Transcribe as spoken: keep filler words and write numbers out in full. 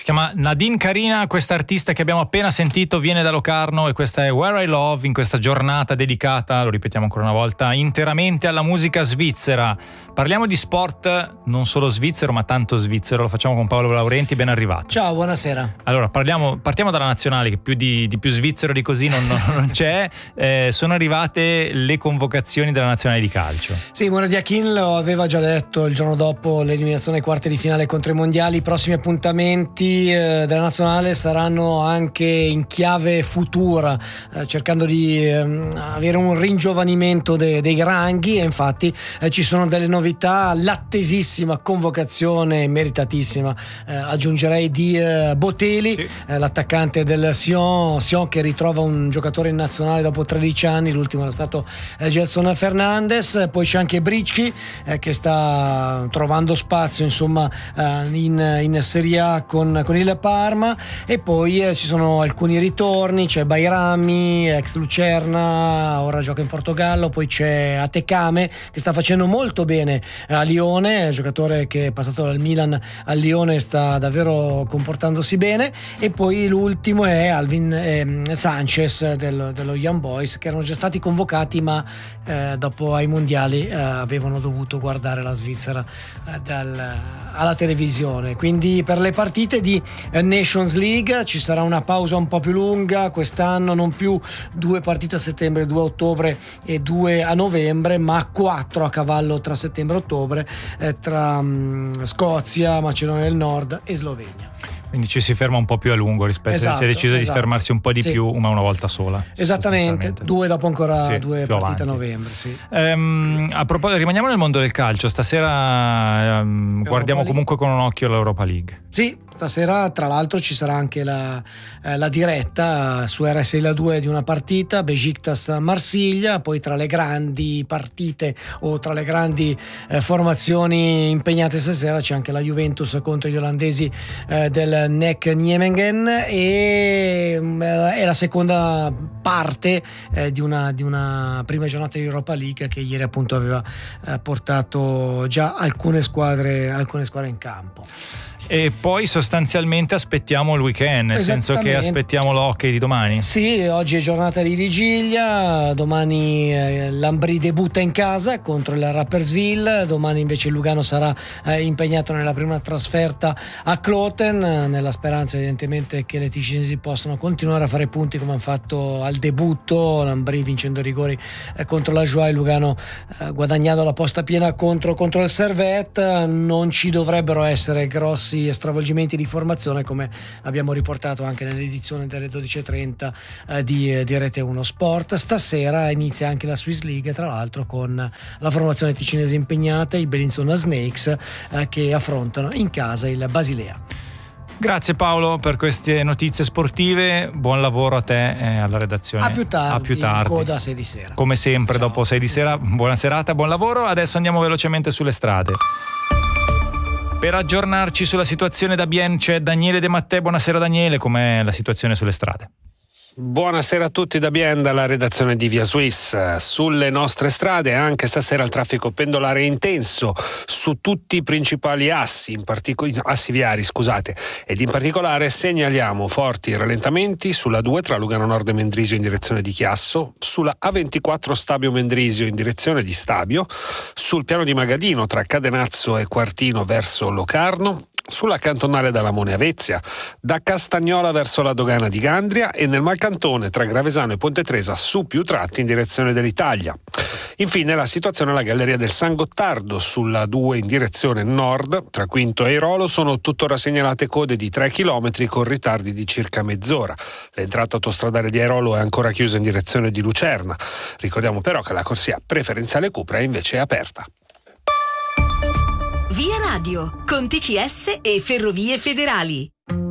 chiama Nadine Carina, questa artista che abbiamo appena sentito viene da Locarno e questa è Where I Love, in questa giornata dedicata, lo ripetiamo ancora una volta, interamente alla musica svizzera. Parliamo di sport non solo svizzero ma tanto svizzero, lo facciamo con Paolo Laurenti, ben arrivato. Ciao, buonasera. Allora parliamo, partiamo dalla nazionale, che più di, di più svizzero di così non, non, non c'è. Eh, sono arrivate le convocazioni della nazionale di calcio. Sì, Mourad Yakin lo aveva già detto il giorno dopo l'eliminazione ai quarti di finale contro i mondiali. I prossimi appuntamenti eh, della nazionale saranno anche in chiave futura, eh, cercando di eh, avere un ringiovanimento de, dei ranghi, e infatti eh, ci sono delle novità, l'attesissima convocazione meritatissima, eh, aggiungerei, di eh, Botelli, sì. eh, l'attaccante del Sion, Sion che ritrova un giocatore in nazionale dopo tredici anni, l'ultimo era stato eh, Gelson Fernandes. Poi c'è anche Bricchi eh, che sta trovando spazio insomma eh, in, in Serie A con, con il Parma, e poi eh, ci sono alcuni ritorni, c'è Bairami ex Lucerna, ora gioca in Portogallo, poi c'è Atekame che sta facendo molto bene a Lione, giocatore che è passato dal Milan al Lione e sta davvero comportandosi bene, e poi l'ultimo è Alvin eh, Sanchez del, dello Young Boys, che erano già stati convocati ma eh, dopo ai mondiali eh, avevano dovuto guardare la Svizzera eh, dal, alla televisione. Quindi per le partite di eh, Nations League ci sarà una pausa un po' più lunga quest'anno, non più due partite a settembre, due a ottobre e due a novembre, ma quattro a cavallo tra settembre e ottobre eh, tra um, Scozia, Macedonia del Nord e Slovenia. Quindi ci si ferma un po' più a lungo rispetto, esatto, si è deciso esatto. di fermarsi un po' di sì. più, ma una volta sola. Esattamente, due dopo ancora sì, due partite avanti. A novembre. Sì. Um, a proposito, rimaniamo nel mondo del calcio. Stasera um, guardiamo comunque con un occhio l'Europa League. Sì, stasera tra l'altro ci sarà anche la, eh, la diretta su R S L due di una partita, Besiktas-Marsiglia. Poi tra le grandi partite o tra le grandi eh, formazioni impegnate stasera c'è anche la Juventus contro gli olandesi eh, del N E C Nijmegen, e eh, è la seconda parte eh, di, una, di una prima giornata di Europa League che ieri appunto aveva eh, portato già alcune squadre, alcune squadre in campo. E poi sostanzialmente aspettiamo il weekend, nel senso che aspettiamo l'hockey di domani. Sì, oggi è giornata di vigilia, domani eh, l'Ambri debutta in casa contro il Rapperswil, domani invece il Lugano sarà eh, impegnato nella prima trasferta a Kloten, eh, nella speranza evidentemente che le ticinesi possano continuare a fare punti come hanno fatto al debutto, l'Ambri vincendo i rigori eh, contro la Joie, il Lugano eh, guadagnando la posta piena contro, contro il Servette. Non ci dovrebbero essere grossi stravolgimenti di formazione, come abbiamo riportato anche nell'edizione delle dodici e trenta eh, di, di Rete uno Sport. Stasera inizia anche la Swiss League, tra l'altro con la formazione ticinese impegnata, i Bellinzona Snakes eh, che affrontano in casa il Basilea. Grazie Paolo per queste notizie sportive, buon lavoro a te e alla redazione. A più tardi, a più tardi. Coda sei di sera. Come sempre. Ciao. Dopo sei di sera, buona serata, buon lavoro. Adesso andiamo velocemente sulle strade. Per aggiornarci sulla situazione da Bienne c'è Daniele De Mattei. Buonasera Daniele, com'è la situazione sulle strade? Buonasera a tutti da Bienne, dalla redazione di Via Swiss. Sulle nostre strade anche stasera il traffico pendolare è intenso su tutti i principali assi, in partico- assi viari, scusate, ed in particolare segnaliamo forti rallentamenti sulla due tra Lugano Nord e Mendrisio in direzione di Chiasso, sulla A ventiquattro Stabio Mendrisio in direzione di Stabio, sul piano di Magadino tra Cadenazzo e Quartino verso Locarno, sulla cantonale da Lamone a Vezia, da Castagnola verso la dogana di Gandria e nel Malcantone tra Gravesano e Ponte Tresa su più tratti in direzione dell'Italia. Infine la situazione alla Galleria del San Gottardo sulla due in direzione nord tra Quinto e Airolo sono tuttora segnalate code di tre chilometri con ritardi di circa mezz'ora. L'entrata autostradale di Airolo è ancora chiusa in direzione di Lucerna. Ricordiamo però che la corsia preferenziale Cupra invece è aperta. Via Radio, con T C S e Ferrovie Federali.